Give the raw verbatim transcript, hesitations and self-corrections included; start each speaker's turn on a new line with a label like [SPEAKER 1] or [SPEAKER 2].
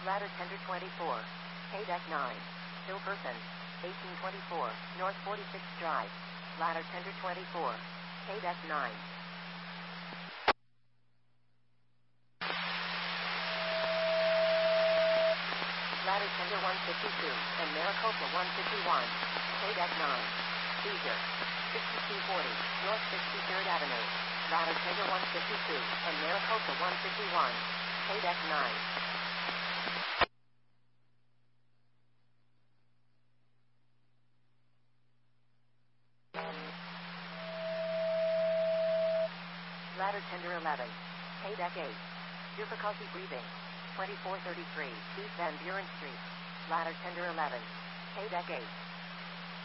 [SPEAKER 1] Ladder Tender twenty-four. Hay Deck nine. Hilperson. eighteen twenty-four, North forty-sixth Drive. Ladder Tender twenty-four. Hay Deck nine. Ladder Tender one fifty-two, and Maricopa one fifty-one. Hay Deck nine. Caesar. sixty-two forty, North sixty-third Avenue. Ladder Tender one fifty-two, and Maricopa one fifty-one. Hay Deck nine. Ladder Tender eleven. Hay Deck eight. Difficulty breathing. twenty-four thirty-three, East Van Buren Street. Ladder Tender eleven. Hay Deck eight.